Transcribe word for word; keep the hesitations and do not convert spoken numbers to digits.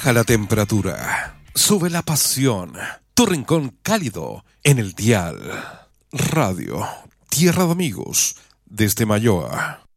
Baja la temperatura, sube la pasión, tu rincón cálido en el dial. Radio Tierra de Amigos desde Mayoa.